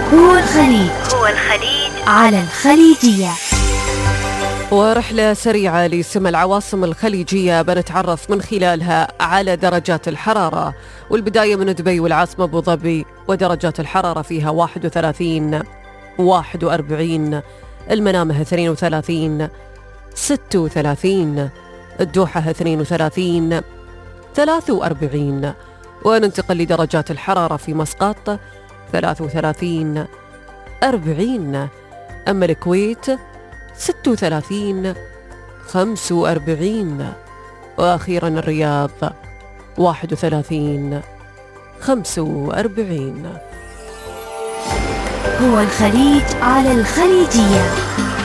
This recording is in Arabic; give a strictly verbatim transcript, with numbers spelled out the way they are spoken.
هو الخليج هو الخليج على الخليجية. ورحلة سريعة لسمى العواصم الخليجية بنتعرف من خلالها على درجات الحرارة، والبداية من دبي والعاصمة أبو ظبي، ودرجات الحرارة فيها واحد وثلاثين، واحد وأربعين، المنامة اثنين وثلاثين، ستة وثلاثين، الدوحة اثنين وثلاثين، ثلاثة وأربعين. وننتقل لدرجات الحرارة في مسقط ثلاثة وثلاثين، أربعين، أما الكويت ستة وثلاثين، خمسة وأربعين، وأخيرا الرياض واحد وثلاثين، خمسة وأربعين. هو الخليج على الخليجية.